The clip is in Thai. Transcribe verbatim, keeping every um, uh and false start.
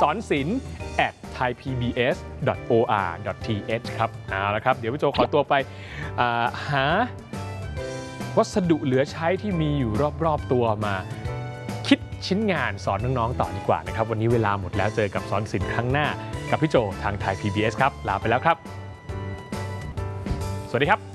สอนศิลป์ แอท ไทยพีบีเอส ดอท โอ อาร์ ดอท ที เอช ครับเอาละครับเดี๋ยวพี่โจขอตัวไปหาวัสดุเหลือใช้ที่มีอยู่รอบๆตัวมาคิดชิ้นงานสอนน้องๆต่อดีกว่านะครับวันนี้เวลาหมดแล้วเจอกับสอนศิลป์ครั้งหน้ากับพี่โจทางไทย พี บี เอส ครับลาไปแล้วครับสวัสดีครับ